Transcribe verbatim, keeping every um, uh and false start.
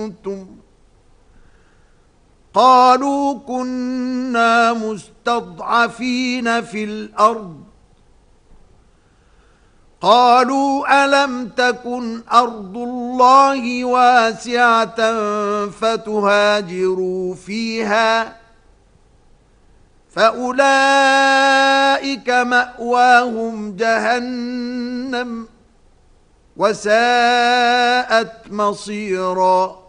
كنتم قالوا كنا مستضعفين في الأرض قالوا ألم تكن أرض الله واسعة فتهاجروا فيها فأولئك مأواهم جهنم وساءت مصيراً